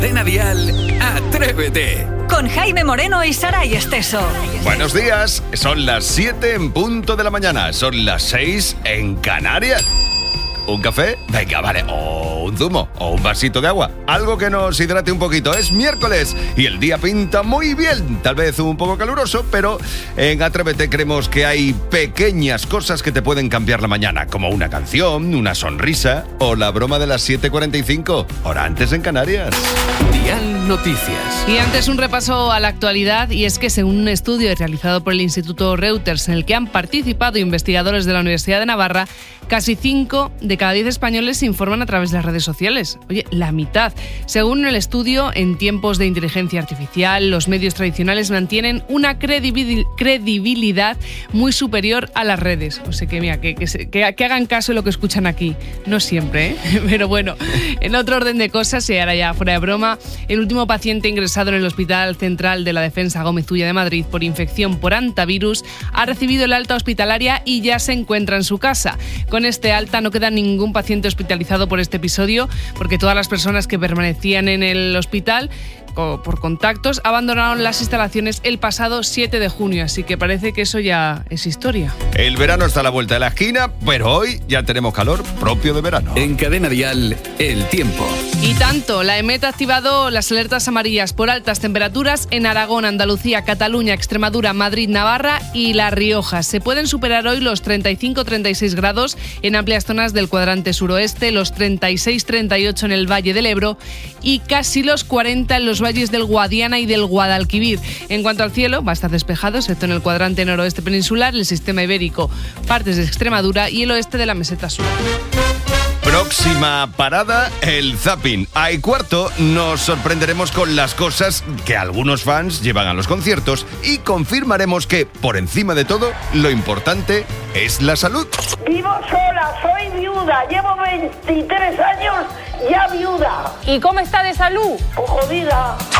Cadena Dial, Atrévete. Con Jaime Moreno y Saray Esteso. Buenos días, son las 7 en punto de la mañana, son las 6 en Canarias. ¿Un café? Venga, vale. O un zumo, o un vasito de agua. Algo que nos hidrate un poquito. Es miércoles y el día pinta muy bien. Tal vez un poco caluroso, pero en Atrévete creemos que hay pequeñas cosas que te pueden cambiar la mañana, como una canción, una sonrisa o la broma de las 7:45, hora antes en Canarias. Dial Noticias. Y antes un repaso a la actualidad, y es que según un estudio realizado por el Instituto Reuters en el que han participado investigadores de la Universidad de Navarra, casi 5 de cada 10 españoles se informan a través de las redes sociales. Oye, la mitad. Según el estudio, en tiempos de inteligencia artificial, los medios tradicionales mantienen una credibilidad muy superior a las redes. O sea que, mira, que hagan caso de lo que escuchan aquí. No siempre, ¿eh? Pero bueno, en otro orden de cosas, y ahora ya fuera de broma, el último paciente ingresado en el Hospital Central de la Defensa Gómez Ulla de Madrid por infección por hantavirus ha recibido el alta hospitalaria y ya se encuentra en su casa. Con este alta no queda ningún paciente hospitalizado por este episodio, porque todas las personas que permanecían en el hospital por contactos abandonaron las instalaciones el pasado 7 de junio, así que parece que eso ya es historia. El verano está a la vuelta de la esquina, pero hoy ya tenemos calor propio de verano. En Cadena Dial, el tiempo. Y tanto, la EMET ha activado las alertas amarillas por altas temperaturas en Aragón, Andalucía, Cataluña, Extremadura, Madrid, Navarra y La Rioja. Se pueden superar hoy los 35-36 grados en amplias zonas del cuadrante suroeste, los 36-38 en el Valle del Ebro y casi los 40 en los valles del Guadiana y del Guadalquivir. En cuanto al cielo, va a estar despejado, excepto en el cuadrante noroeste peninsular, el sistema ibérico, partes de Extremadura y el oeste de la meseta sur. Próxima parada, el zapping. A y cuarto nos sorprenderemos con las cosas que algunos fans llevan a los conciertos y confirmaremos que, por encima de todo, lo importante es la salud. Vivo sola, soy viuda, llevo 23 años ya viuda. ¿Y cómo está de salud? Pues jodida.